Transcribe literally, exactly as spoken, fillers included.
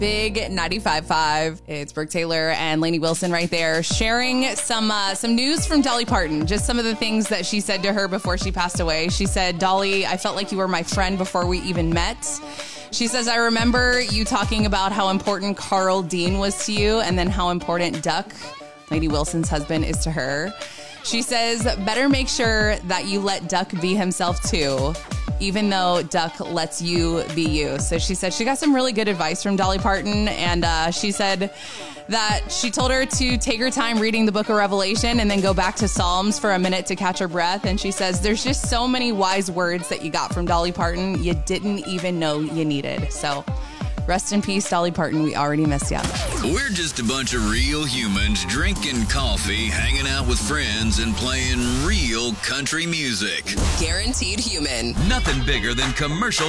Big ninety-five point five. It's Brooke Taylor and Lainey Wilson right there sharing some uh, some news from Dolly Parton. Just some of the things that she said to her before she passed away. She said, Dolly, I felt like you were my friend before we even met. She says, I remember you talking about how important Carl Dean was to you and then how important Duck, Lainey Wilson's husband, is to her. She says, better make sure that you let Duck be himself too, even though Duck lets you be you. So she said she got some really good advice from Dolly Parton. And uh, she said that she told her to take her time reading the book of Revelation and then go back to Psalms for a minute to catch her breath. And she says there's just so many wise words that you got from Dolly Parton you didn't even know you needed. So rest in peace, Dolly Parton. We already missed you. We're just a bunch of real humans drinking coffee, hanging out with friends, and playing real country music. Guaranteed human. Nothing bigger than commercial